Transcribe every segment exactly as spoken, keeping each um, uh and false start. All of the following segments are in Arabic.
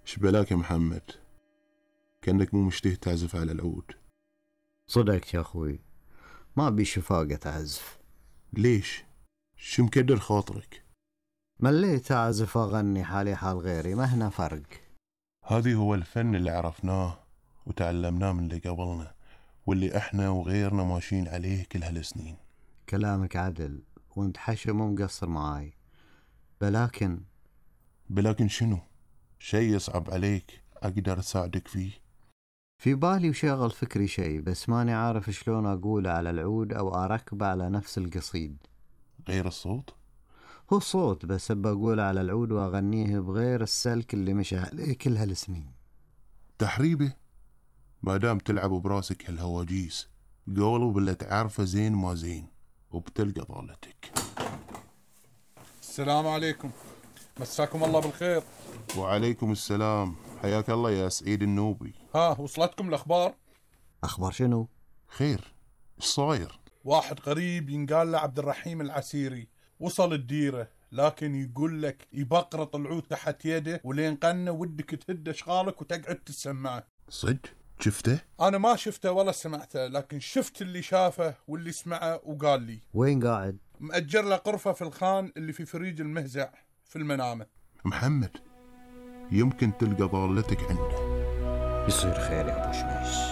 شبلاك يا محمد؟ كأنك مو مشتهي تعزف على العود. صدقت يا أخوي، ما بي شفاقة أعزف. ليش؟ شو مكدر خاطرك؟ مليت أعزف أغني حالي حال غيري، ما هنا فرق. هذه هو الفن اللي عرفناه وتعلمناه من اللي قبلنا، واللي احنا وغيرنا ماشيين عليه كل هالسنين. كلامك عدل، وانت حشا مو مقصر معاي. بلكن بلكن شنو؟ شيء يصعب عليك أقدر أساعدك فيه؟ في بالي وشغل فكري شيء، بس ماني عارف شلون أقوله على العود أو أركبه على نفس القصيد. غير الصوت؟ هو الصوت، بس بقوله على العود وأغنيه بغير السلك اللي مشى عليه كل هالسنين. تحريبه؟ ما دام تلعب براسك هالهواجيس، قولوا باللي تعرفه زين ما زين وبتلقى ضالتك. السلام عليكم، مساكم الله بالخير. وعليكم السلام، حياك الله يا سعيد النوبي. ها، وصلتكم الأخبار؟ أخبار شنو؟ خير، ايش صاير؟ واحد غريب ينقال له عبد الرحيم العسيري وصل الديرة، لكن يقول لك يبقرط العود تحت يده ولين قنه ودك تهد اشغالك وتقعد تسمعه. صدق؟ شفته؟ أنا ما شفته ولا سمعته، لكن شفت اللي شافه واللي سمعه وقال لي. وين قاعد؟ مأجر له غرفة في الخان اللي في فريج المهزع في المنامة. محمد، يمكن تلقى ضالتك عنده. يصير خير يا أبو شميس.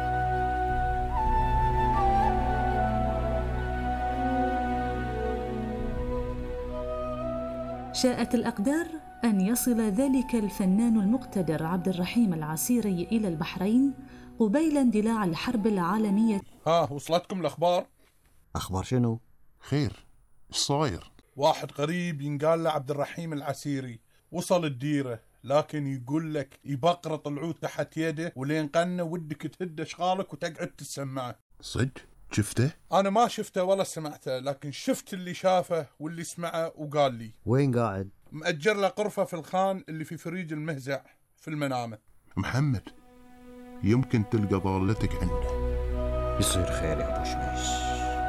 شاءت الأقدار أن يصل ذلك الفنان المقتدر عبد الرحيم العسيري إلى البحرين قبيل اندلاع الحرب العالمية. ها، وصلتكم الأخبار؟ أخبار شنو؟ خير، ايش صاير؟ واحد غريب ينقال له عبد الرحيم العسيري وصل الديرة، لكن يقول لك يبقرط العود تحت يده ولين قنه ودك تهد اشغالك وتقعد تسمعه. صدق؟ شفته؟ أنا ما شفته ولا سمعته، لكن شفت اللي شافه واللي سمعه وقال لي. وين قاعد؟ مأجر له غرفة في الخان اللي في فريج المهزع في المنامة. محمد، يمكن تلقى ضالتك عنده. يصير خير يا أبو شميس.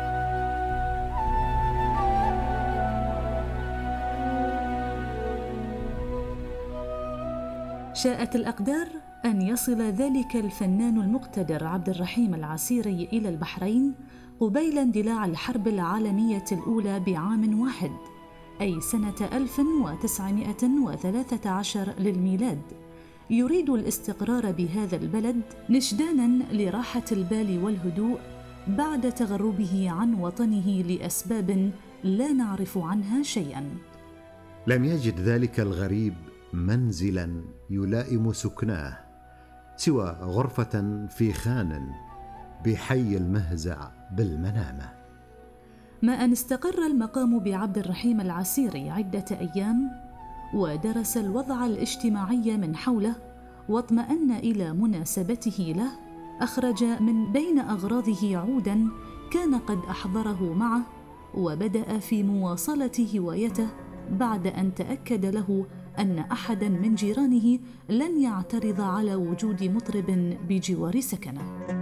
شاءت الأقدار أن يصل ذلك الفنان المقتدر عبد الرحيم العسيري إلى البحرين قبيل اندلاع الحرب العالمية الأولى بعام واحد، أي سنة ألف وتسعمائة وثلاثة عشر للميلاد، يريد الاستقرار بهذا البلد نشدانا لراحة البال والهدوء بعد تغربه عن وطنه لأسباب لا نعرف عنها شيئا. لم يجد ذلك الغريب منزلا يلائم سكناه سوى غرفة في خان بحي المهزع بالمنامة. ما أن استقر المقام بعبد الرحيم العسيري عدة أيام ودرس الوضع الاجتماعي من حوله واطمأن إلى مناسبته له، أخرج من بين أغراضه عودا كان قد أحضره معه وبدأ في مواصلة هوايته بعد أن تأكد له أن أحدا من جيرانه لن يعترض على وجود مطرب بجوار سكنه.